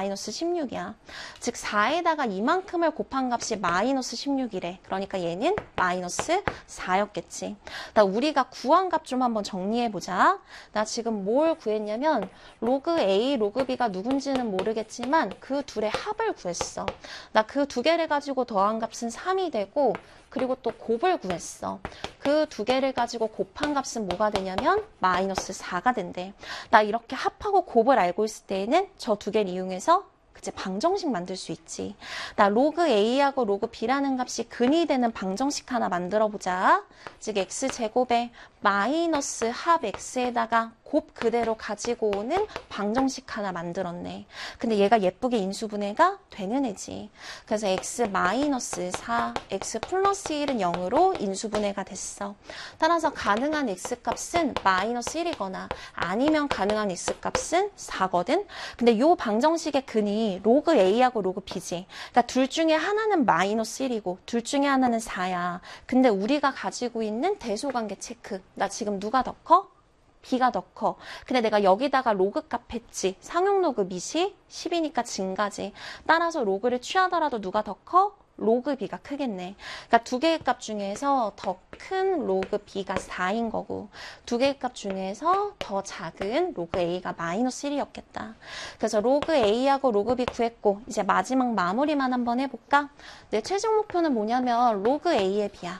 마이너스 16이야. 즉 4에다가 이만큼을 곱한 값이 마이너스 16이래. 그러니까 얘는 마이너스 4였겠지. 나 우리가 구한 값 좀 한번 정리해보자. 나 지금 뭘 구했냐면 로그 A, 로그 B가 누군지는 모르겠지만 그 둘의 합을 구했어. 나 그 두 개를 가지고 더한 값은 3이 되고 그리고 또 곱을 구했어. 그 두 개를 가지고 곱한 값은 뭐가 되냐면 마이너스 4가 된대. 나 이렇게 합하고 곱을 알고 있을 때에는 저 두 개를 이용해서 그치 방정식 만들 수 있지. 나 로그 A하고 로그 B라는 값이 근이 되는 방정식 하나 만들어 보자. 즉 X제곱에 마이너스 합 X에다가 곱 그대로 가지고 오는 방정식 하나 만들었네. 근데 얘가 예쁘게 인수분해가 되는 애지. 그래서 X 마이너스 4, X 플러스 1은 0으로 인수분해가 됐어. 따라서 가능한 X 값은 마이너스 1이거나 아니면 가능한 X 값은 4거든. 근데 요 방정식의 근이 로그 A하고 로그 B지. 그러니까 둘 중에 하나는 마이너스 1이고 둘 중에 하나는 4야. 근데 우리가 가지고 있는 대소관계 체크. 나 지금 누가 더 커? B가 더 커. 근데 내가 여기다가 로그 값 했지. 상용 로그 밑이 10이니까 증가지. 따라서 로그를 취하더라도 누가 더 커? 로그 B가 크겠네. 그러니까 두 개의 값 중에서 더 큰 로그 B가 4인 거고 두 개의 값 중에서 더 작은 로그 A가 마이너스 1이었겠다. 그래서 로그 A하고 로그 B 구했고 이제 마지막 마무리만 한번 해볼까? 내 최종 목표는 뭐냐면 로그 A의 B야.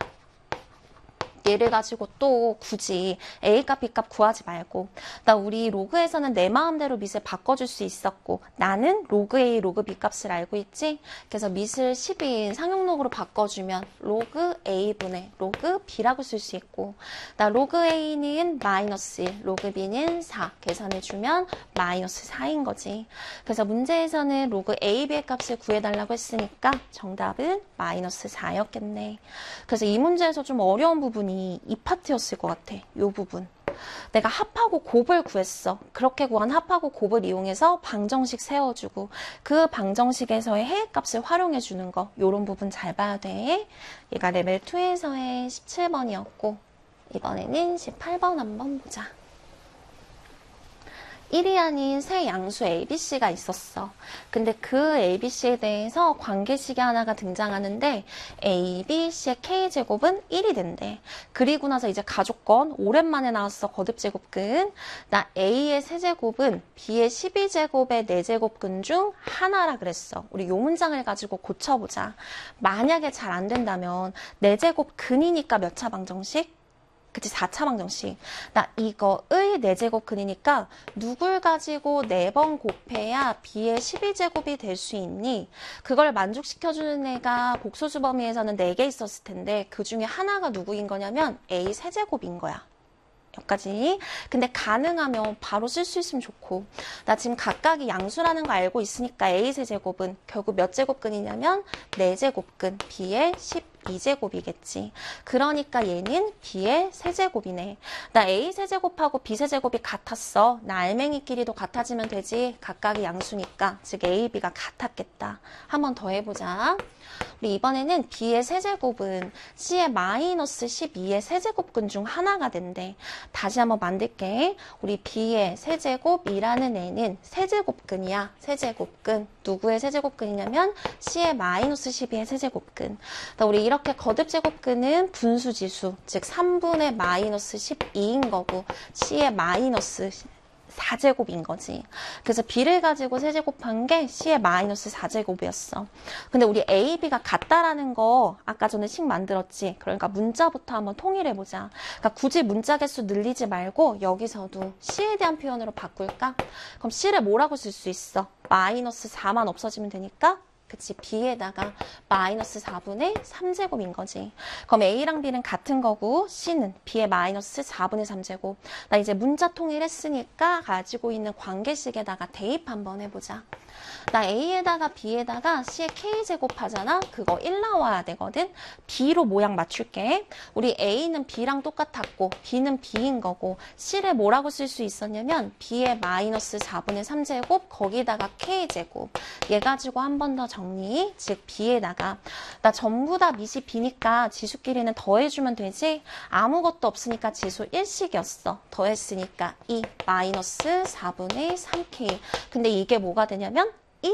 얘를 가지고 또 굳이 A값, B값 구하지 말고 나 우리 로그에서는 내 마음대로 밑을 바꿔줄 수 있었고 나는 로그 A, 로그 B 값을 알고 있지? 그래서 밑을 10인 상용로그로 바꿔주면 로그 A분의 로그 B라고 쓸 수 있고 나 로그 A는 마이너스 1, 로그 B는 4 계산해주면 마이너스 4인 거지. 그래서 문제에서는 로그 A, B의 값을 구해달라고 했으니까 정답은 마이너스 4였겠네. 그래서 이 문제에서 좀 어려운 부분이 이 파트였을 것 같아. 이 부분. 내가 합하고 곱을 구했어. 그렇게 구한 합하고 곱을 이용해서 방정식 세워주고 그 방정식에서의 해액값을 활용해주는 거. 이런 부분 잘 봐야 돼. 얘가 레벨 2에서의 17번이었고 이번에는 18번 한번 보자. 1이 아닌 세 양수 ABC가 있었어. 근데 그 ABC에 대해서 관계식이 하나가 등장하는데 ABC의 K제곱은 1이 된대. 그리고 나서 이제 가족권 오랜만에 나왔어. 거듭제곱근. 나 A의 세제곱은 B의 12제곱의 4제곱근 중 하나라 그랬어. 우리 요 문장을 가지고 고쳐보자. 만약에 잘 안 된다면 4제곱근이니까 몇 차 방정식? 그치 4차 방정식. 나 이거의 4제곱근이니까 누굴 가지고 4번 곱해야 B의 12제곱이 될 수 있니? 그걸 만족시켜주는 애가 복소수 범위에서는 4개 있었을 텐데 그 중에 하나가 누구인 거냐면 A 세제곱인 거야. 여기까지. 근데 가능하면 바로 쓸 수 있으면 좋고 나 지금 각각이 양수라는 거 알고 있으니까 A 세제곱은 결국 몇 제곱근이냐면 4제곱근 B의 12제곱이겠지. 그러니까 얘는 B의 세제곱이네. 나 A 세제곱하고 B 세제곱이 같았어. 나 알맹이끼리도 같아지면 되지. 각각이 양수니까. 즉 A, B가 같았겠다. 한 번 더 해보자. 우리 이번에는 B의 세제곱은 C의 마이너스 12의 세제곱근 중 하나가 된대. 다시 한번 만들게. 우리 B의 세제곱이라는 애는 세제곱근이야. 세제곱근. 누구의 세제곱근이냐면 C의 마이너스 12의 세제곱근. 우리 이렇게 거듭제곱근은 분수지수, 즉 3분의 마이너스 12인 거고 C의 마이너스 4제곱인 거지. 그래서 B를 가지고 세제곱한 게 C의 마이너스 4제곱이었어. 근데 우리 A, B가 같다라는 거 아까 전에 식 만들었지. 그러니까 문자부터 한번 통일해보자. 그러니까 굳이 문자 개수 늘리지 말고 여기서도 C에 대한 표현으로 바꿀까? 그럼 C를 뭐라고 쓸 수 있어? 마이너스 4만 없어지면 되니까 그치, B에다가 마이너스 4분의 3제곱인 거지. 그럼 A랑 B는 같은 거고 C는 B의 마이너스 4분의 3제곱. 나 이제 문자 통일했으니까 가지고 있는 관계식에다가 대입 한번 해보자. 나 A에다가 B에다가 C의 K제곱 하잖아. 그거 1 나와야 되거든. B로 모양 맞출게. 우리 A는 B랑 똑같았고 B는 B인 거고 C를 뭐라고 쓸 수 있었냐면 B의 마이너스 4분의 3제곱 거기다가 K제곱. 얘 가지고 한 번 더 정리. 즉 B에다가 나 전부 다 밑이 B니까 지수끼리는 더해주면 되지. 아무것도 없으니까 지수 1씩이었어. 더했으니까 2 마이너스 4분의 3K. 근데 이게 뭐가 되냐면